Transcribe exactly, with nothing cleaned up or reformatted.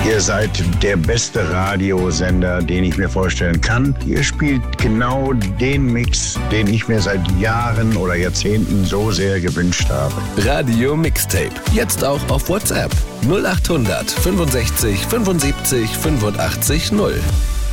Ihr seid der beste Radiosender, den ich mir vorstellen kann. Ihr spielt genau den Mix, den ich mir seit Jahren oder Jahrzehnten so sehr gewünscht habe. Radio Mixtape. Jetzt auch auf WhatsApp. null acht hundert fünfundsechzig fünfundsiebzig fünfundachtzig null.